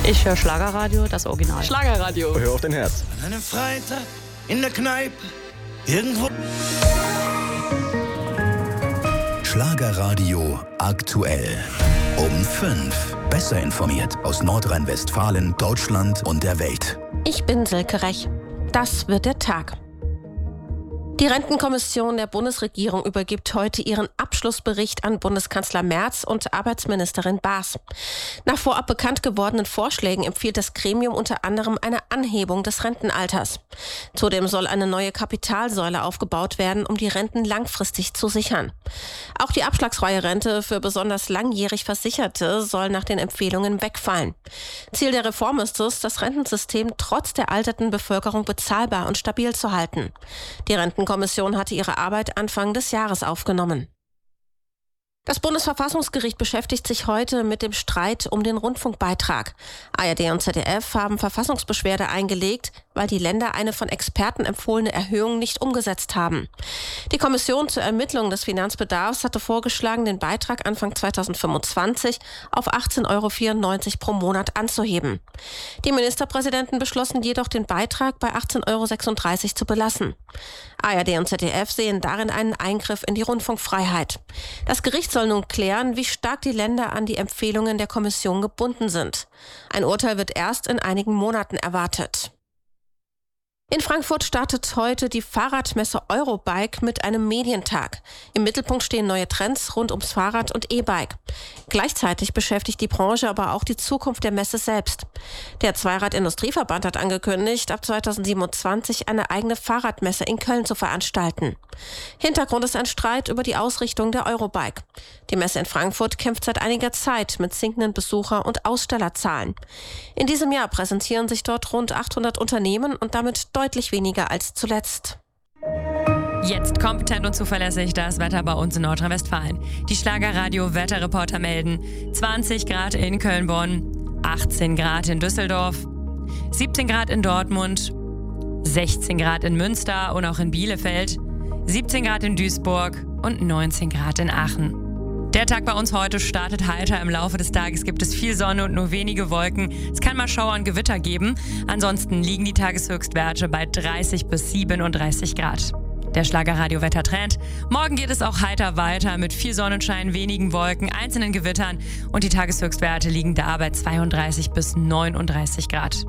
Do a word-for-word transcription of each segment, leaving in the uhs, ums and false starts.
Ich höre Schlagerradio, das Original. Schlagerradio. Hör auf dein Herz. An einem Freitag in der Kneipe irgendwo. Schlagerradio aktuell. Um fünf. Besser informiert aus Nordrhein-Westfalen, Deutschland und der Welt. Ich bin Silke Rech. Das wird der Tag. Die Rentenkommission der Bundesregierung übergibt heute ihren Abschlussbericht an Bundeskanzler Merz und Arbeitsministerin Baas. Nach vorab bekannt gewordenen Vorschlägen empfiehlt das Gremium unter anderem eine Anhebung des Rentenalters. Zudem soll eine neue Kapitalsäule aufgebaut werden, um die Renten langfristig zu sichern. Auch die abschlagsfreie Rente für besonders langjährig Versicherte soll nach den Empfehlungen wegfallen. Ziel der Reform ist es, das Rentensystem trotz der alternden Bevölkerung bezahlbar und stabil zu halten. Die Renten Die Kommission hatte ihre Arbeit Anfang des Jahres aufgenommen. Das Bundesverfassungsgericht beschäftigt sich heute mit dem Streit um den Rundfunkbeitrag. A R D und Z D F haben Verfassungsbeschwerde eingelegt, weil die Länder eine von Experten empfohlene Erhöhung nicht umgesetzt haben. Die Kommission zur Ermittlung des Finanzbedarfs hatte vorgeschlagen, den Beitrag Anfang zweitausendfünfundzwanzig auf achtzehn Euro vierundneunzig pro Monat anzuheben. Die Ministerpräsidenten beschlossen jedoch, den Beitrag bei achtzehn Euro sechsunddreißig zu belassen. A R D und Z D F sehen darin einen Eingriff in die Rundfunkfreiheit. Das Gericht soll nun klären, wie stark die Länder an die Empfehlungen der Kommission gebunden sind. Ein Urteil wird erst in einigen Monaten erwartet. In Frankfurt startet heute die Fahrradmesse Eurobike mit einem Medientag. Im Mittelpunkt stehen neue Trends rund ums Fahrrad und E-Bike. Gleichzeitig beschäftigt die Branche aber auch die Zukunft der Messe selbst. Der Zweirad-Industrieverband hat angekündigt, ab zweitausendsiebenundzwanzig eine eigene Fahrradmesse in Köln zu veranstalten. Hintergrund ist ein Streit über die Ausrichtung der Eurobike. Die Messe in Frankfurt kämpft seit einiger Zeit mit sinkenden Besucher- und Ausstellerzahlen. In diesem Jahr präsentieren sich dort rund achthundert Unternehmen und damit deutlich weniger als zuletzt. Jetzt kompetent und zuverlässig das Wetter bei uns in Nordrhein-Westfalen. Die Schlagerradio-Wetterreporter melden zwanzig Grad in Köln-Bonn, achtzehn Grad in Düsseldorf, siebzehn Grad in Dortmund, sechzehn Grad in Münster und auch in Bielefeld, siebzehn Grad in Duisburg und neunzehn Grad in Aachen. Der Tag bei uns heute startet heiter. Im Laufe des Tages gibt es viel Sonne und nur wenige Wolken. Es kann mal Schauer und Gewitter geben. Ansonsten liegen die Tageshöchstwerte bei dreißig bis siebenunddreißig Grad. Der Schlagerradio-Wettertrend. Morgen geht es auch heiter weiter mit viel Sonnenschein, wenigen Wolken, einzelnen Gewittern und die Tageshöchstwerte liegen da bei zweiunddreißig bis neununddreißig Grad.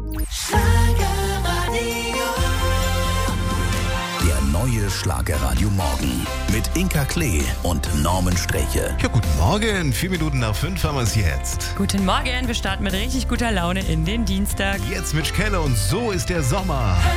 Der neue Schlagerradio Morgen mit Inka Klee und Norman Streche. Ja, guten Morgen. Vier Minuten nach fünf haben wir es jetzt. Guten Morgen. Wir starten mit richtig guter Laune in den Dienstag. Jetzt mit Keller und so ist der Sommer.